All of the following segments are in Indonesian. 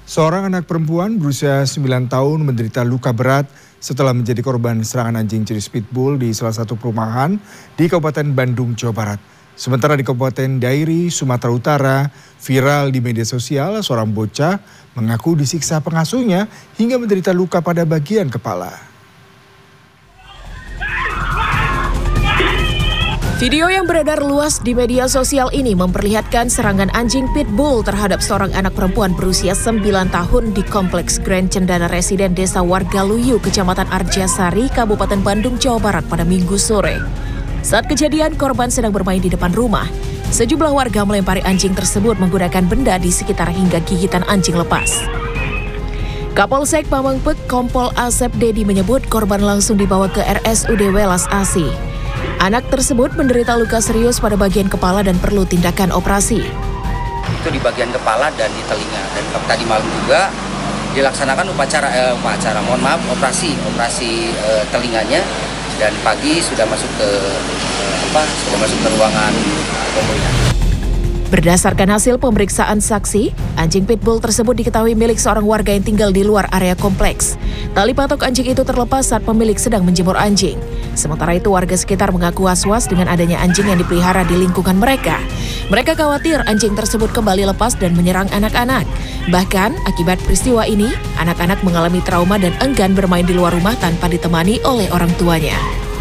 Seorang anak perempuan berusia 9 tahun menderita luka berat setelah menjadi korban serangan anjing jenis pitbull di salah satu perumahan di Kabupaten Bandung, Jawa Barat. Sementara di Kabupaten Dairi, Sumatera Utara, viral di media sosial seorang bocah mengaku disiksa pengasuhnya hingga menderita luka pada bagian kepala. Video yang beredar luas di media sosial ini memperlihatkan serangan anjing pitbull terhadap seorang anak perempuan berusia 9 tahun di Kompleks Grand Cendana Residen Desa Wargaluyu, Kecamatan Arjasari, Kabupaten Bandung, Jawa Barat pada Minggu sore. Saat kejadian, korban sedang bermain di depan rumah. Sejumlah warga melempari anjing tersebut menggunakan benda di sekitar hingga gigitan anjing lepas. Kapolsek Pamengpeuk Kompol Asep Dedi menyebut korban langsung dibawa ke RSUD Welas Asi. Anak tersebut menderita luka serius pada bagian kepala dan perlu tindakan operasi. Itu di bagian kepala dan di telinga. Dan tadi malam juga dilaksanakan operasi telinganya, dan pagi sudah masuk ke ruangan pemulihan. Berdasarkan hasil pemeriksaan saksi, anjing pitbull tersebut diketahui milik seorang warga yang tinggal di luar area kompleks. Tali patok anjing itu terlepas saat pemilik sedang menjemur anjing. Sementara itu warga sekitar mengaku was-was dengan adanya anjing yang dipelihara di lingkungan mereka. Mereka khawatir anjing tersebut kembali lepas dan menyerang anak-anak. Bahkan akibat peristiwa ini, anak-anak mengalami trauma dan enggan bermain di luar rumah tanpa ditemani oleh orang tuanya.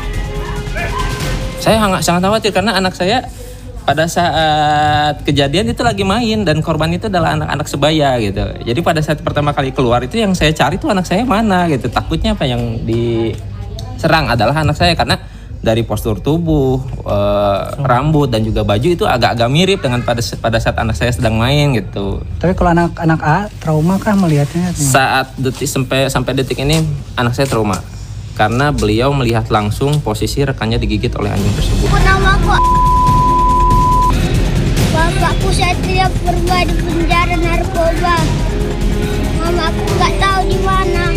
Saya sangat khawatir karena anak saya pada saat kejadian itu lagi main dan korban itu adalah anak-anak sebaya gitu. Jadi pada saat pertama kali keluar itu yang saya cari tuh anak saya mana gitu. Takutnya apa yang diserang adalah anak saya karena dari postur tubuh, rambut dan juga baju itu agak-agak mirip dengan pada saat anak saya sedang main gitu. Tapi kalau anak A trauma kah melihatnya? Saat detik sampai detik ini anak saya trauma karena beliau melihat langsung posisi rekannya digigit oleh anjing tersebut. Bapakku Satria Purba di penjara narkoba. Mamaku nggak tahu di mana.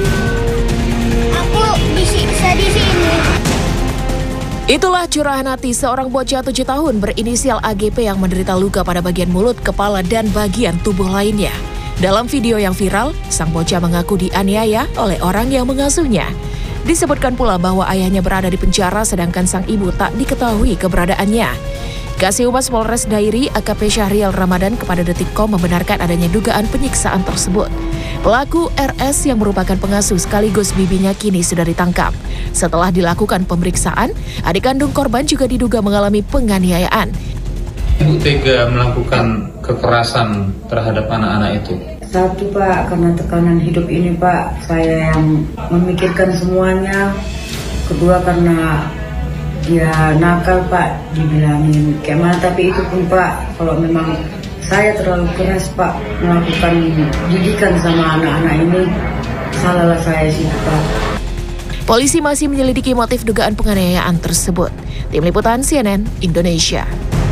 Aku disiksa di sini. Itulah curahan hati seorang bocah 7 tahun berinisial AGP yang menderita luka pada bagian mulut, kepala, dan bagian tubuh lainnya. Dalam video yang viral, sang bocah mengaku dianiaya oleh orang yang mengasuhnya. Disebutkan pula bahwa ayahnya berada di penjara sedangkan sang ibu tak diketahui keberadaannya. Kasih Humas Polres Dairi AKP Syahrial Ramadan kepada Detikcom membenarkan adanya dugaan penyiksaan tersebut. Pelaku RS yang merupakan pengasuh sekaligus bibinya kini sudah ditangkap. Setelah dilakukan pemeriksaan, adik kandung korban juga diduga mengalami penganiayaan. Ibu tega melakukan kekerasan terhadap anak-anak itu? Satu Pak, karena tekanan hidup ini Pak, saya yang memikirkan semuanya. Kedua karena dia nakal Pak, dibilangin kayak mana, tapi itu pun Pak, kalau memang saya terlalu keras Pak melakukan didikan sama anak-anak ini, salahlah saya sih Pak. Polisi masih menyelidiki motif dugaan penganiayaan tersebut. Tim Liputan CNN Indonesia.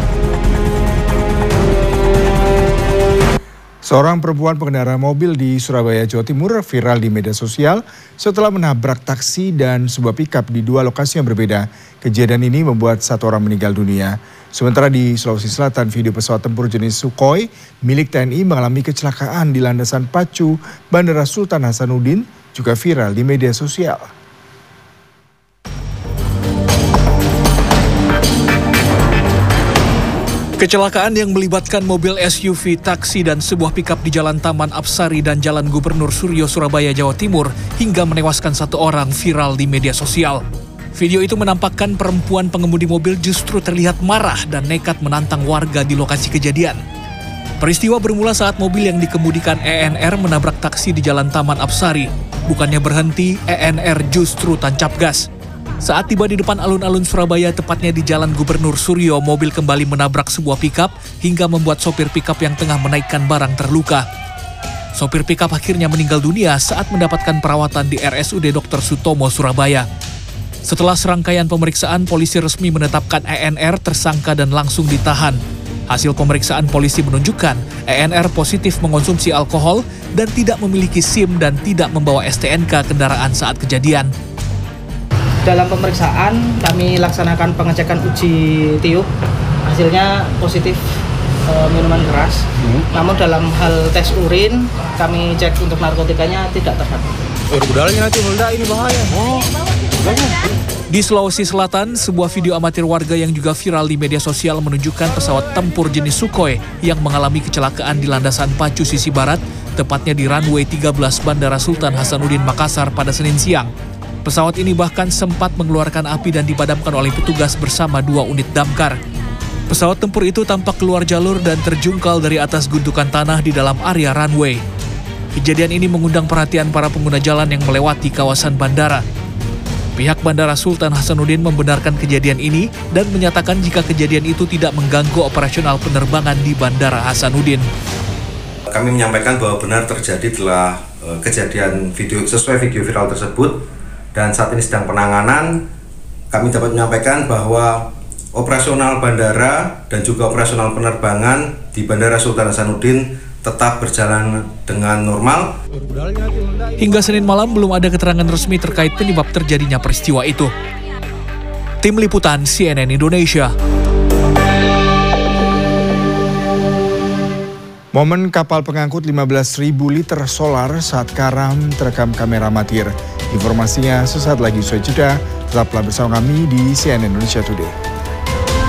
Seorang perempuan pengendara mobil di Surabaya, Jawa Timur viral di media sosial setelah menabrak taksi dan sebuah pickup di dua lokasi yang berbeda. Kejadian ini membuat satu orang meninggal dunia. Sementara di Sulawesi Selatan, video pesawat tempur jenis Sukhoi milik TNI mengalami kecelakaan di landasan pacu Bandara Sultan Hasanuddin juga viral di media sosial. Kecelakaan yang melibatkan mobil SUV, taksi, dan sebuah pickup di Jalan Taman Apsari dan Jalan Gubernur Suryo, Surabaya, Jawa Timur hingga menewaskan satu orang viral di media sosial. Video itu menampakkan perempuan pengemudi mobil justru terlihat marah dan nekat menantang warga di lokasi kejadian. Peristiwa bermula saat mobil yang dikemudikan ENR menabrak taksi di Jalan Taman Apsari. Bukannya berhenti, ENR justru tancap gas. Saat tiba di depan alun-alun Surabaya, tepatnya di Jalan Gubernur Suryo, mobil kembali menabrak sebuah pickup hingga membuat sopir pickup yang tengah menaikkan barang terluka. Sopir pickup akhirnya meninggal dunia saat mendapatkan perawatan di RSUD Dr. Sutomo, Surabaya. Setelah serangkaian pemeriksaan, polisi resmi menetapkan ENR tersangka dan langsung ditahan. Hasil pemeriksaan polisi menunjukkan ENR positif mengonsumsi alkohol dan tidak memiliki SIM dan tidak membawa STNK kendaraan saat kejadian. Dalam pemeriksaan kami laksanakan pengecekan uji tiup, hasilnya positif minuman keras. Namun dalam hal tes urin kami cek untuk narkotikanya tidak terdapat. Ini bahaya. Di Sulawesi Selatan, sebuah video amatir warga yang juga viral di media sosial menunjukkan pesawat tempur jenis Sukhoi yang mengalami kecelakaan di landasan pacu sisi barat, tepatnya di runway 13 Bandara Sultan Hasanuddin Makassar pada Senin siang. Pesawat ini bahkan sempat mengeluarkan api dan dipadamkan oleh petugas bersama 2 unit damkar. Pesawat tempur itu tampak keluar jalur dan terjungkal dari atas gundukan tanah di dalam area runway. Kejadian ini mengundang perhatian para pengguna jalan yang melewati kawasan bandara. Pihak Bandara Sultan Hasanuddin membenarkan kejadian ini dan menyatakan jika kejadian itu tidak mengganggu operasional penerbangan di Bandara Hasanuddin. Kami menyampaikan bahwa benar terjadi telah kejadian sesuai video viral tersebut dan saat ini sedang penanganan. Kami dapat menyampaikan bahwa operasional bandara dan juga operasional penerbangan di Bandara Sultan Hasanuddin tetap berjalan dengan normal. Hingga Senin malam belum ada keterangan resmi terkait penyebab terjadinya peristiwa itu. Tim Liputan CNN Indonesia. Momen kapal pengangkut 15.000 liter solar saat karam terekam kamera amatir. Informasinya sesaat lagi usai jeda. Tetaplah bersama kami di CNN Indonesia Today.